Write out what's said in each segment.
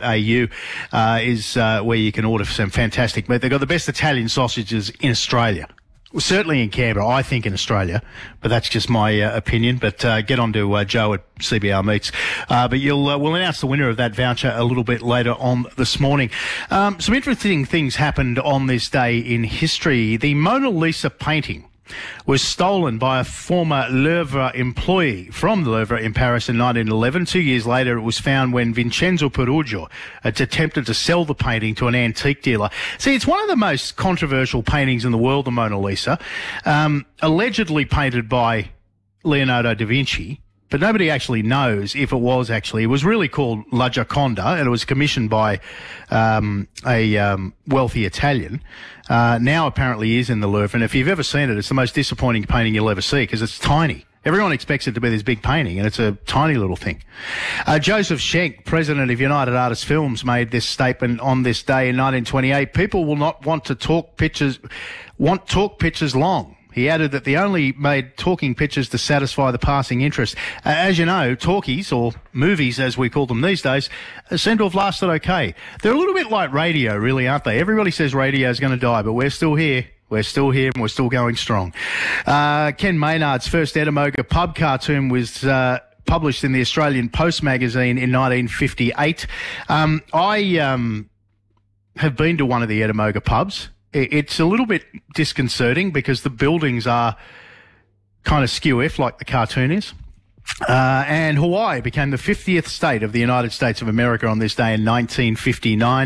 is where you can order some fantastic meat. They've got the best Italian sausages in Australia. Well, certainly in Canberra, I think in Australia, but that's just my opinion. But get on to Joe at CBR Meats. But we'll announce the winner of that voucher a little bit later on this morning. Some interesting things happened on this day in history. The Mona Lisa painting was stolen by a former Louvre employee from the Louvre in Paris in 1911. 2 years later, it was found when Vincenzo Perugio had attempted to sell the painting to an antique dealer. See, it's one of the most controversial paintings in the world, the Mona Lisa, allegedly painted by Leonardo da Vinci. But nobody actually knows if it was actually. It was really called La Gioconda, and it was commissioned by a wealthy Italian. Now apparently is in the Louvre, and if you've ever seen it, it's the most disappointing painting you'll ever see because it's tiny. Everyone expects it to be this big painting, and it's a tiny little thing. Joseph Schenck, president of United Artists Films, made this statement on this day in 1928. People will not want talk pictures long. He added that they only made talking pictures to satisfy the passing interest. As you know, talkies, or movies as we call them these days, seem to have lasted okay. They're a little bit like radio, really, aren't they? Everybody says radio is going to die, but we're still here. We're still here and we're still going strong. Ken Maynard's first Ettamogah pub cartoon was published in the Australian Post magazine in 1958. I have been to one of the Ettamogah pubs. It's a little bit disconcerting because the buildings are kind of skew-if like the cartoon is. And Hawaii became the 50th state of the United States of America on this day in 1959.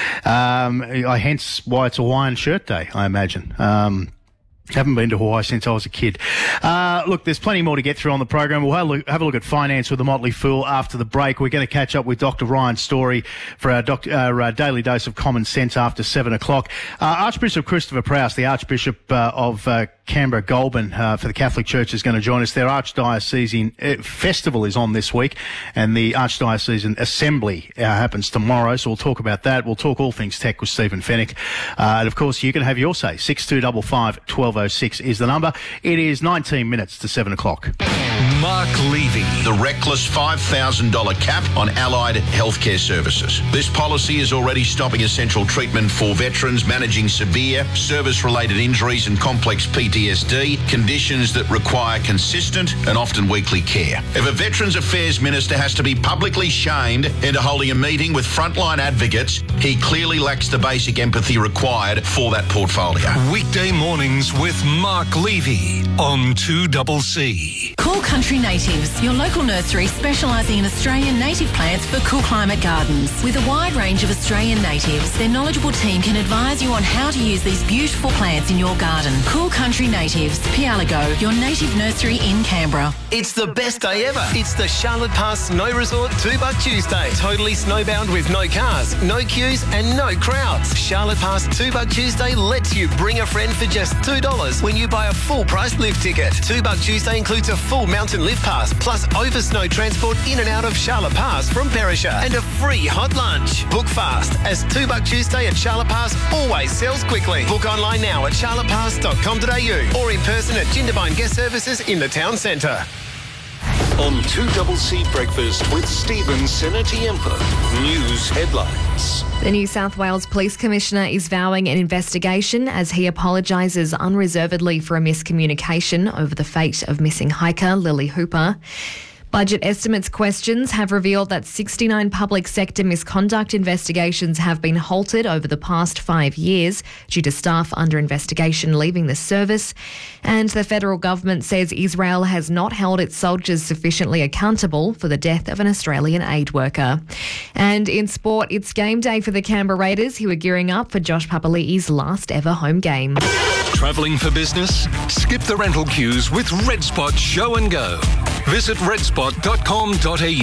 Hence why it's Hawaiian Shirt Day, I imagine. Haven't been to Hawaii since I was a kid. Look, there's plenty more to get through on the program. We'll have a look at finance with the Motley Fool after the break. We're going to catch up with Dr. Ryan Story for our daily dose of common sense after 7 o'clock. Archbishop Christopher Prowse, the Archbishop of Canberra Goulburn for the Catholic Church, is going to join us. Their Archdiocesan Festival is on this week, and the Archdiocesan Assembly happens tomorrow, so we'll talk about that. We'll talk all things tech with Stephen Fennick. And, of course, you can have your say. 6255 1206 is the number. It is 19 minutes to 7 o'clock. Mark Levy. The reckless $5,000 cap on allied healthcare services. This policy is already stopping essential treatment for veterans managing severe service-related injuries and complex PTSD, conditions that require consistent and often weekly care. If a Veterans Affairs Minister has to be publicly shamed into holding a meeting with frontline advocates, he clearly lacks the basic empathy required for that portfolio. Weekday mornings with Mark Levy on 2CC. Cool Country Natives, your local nursery specialising in Australian native plants for cool climate gardens. With a wide range of Australian natives, their knowledgeable team can advise you on how to use these beautiful plants in your garden. Cool Country Natives, Pialago, your native nursery in Canberra. It's the best day ever. It's the Charlotte Pass Snow Resort $2 Tuesday. Totally snowbound with no cars, no queues and no crowds. Charlotte Pass $2 Tuesday lets you bring a friend for just $2 when you buy a full price lift ticket. $2 Tuesday includes a full mountain lift pass plus over snow transport in and out of Charlotte Pass from Perisher and a free hot lunch. Book fast as $2 Tuesday at Charlotte Pass always sells quickly. Book online now at charlottepass.com.au or in person at Jindabyne Guest Services in the town centre. On 2CC Breakfast with Stephen Senatiempo. News headlines. The New South Wales Police Commissioner is vowing an investigation as he apologises unreservedly for a miscommunication over the fate of missing hiker Lily Hooper. Budget estimates questions have revealed that 69 public sector misconduct investigations have been halted over the past 5 years due to staff under investigation leaving the service. And the federal government says Israel has not held its soldiers sufficiently accountable for the death of an Australian aid worker. And in sport, it's game day for the Canberra Raiders, who are gearing up for Josh Papali'i's last ever home game. Travelling for business? Skip the rental queues with Red Spot Show and Go. Visit redspot.com.au.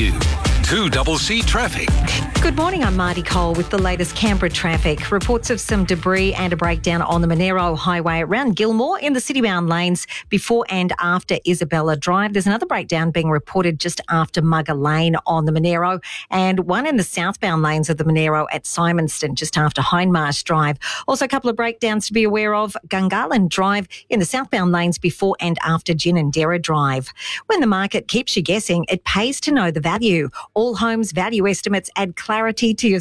2CC Traffic. Good morning, I'm Marty Cole with the latest Canberra traffic. Reports of some debris and a breakdown on the Monero Highway around Gilmore in the city-bound lanes before and after Isabella Drive. There's another breakdown being reported just after Mugger Lane on the Monero and one in the southbound lanes of the Monero at Simonston just after Hindmarsh Drive. Also a couple of breakdowns to be aware of. Gungahlin Drive in the southbound lanes before and after Ginninderra Drive. When the market keeps you guessing, it pays to know the value. All Homes value estimates add clarity to your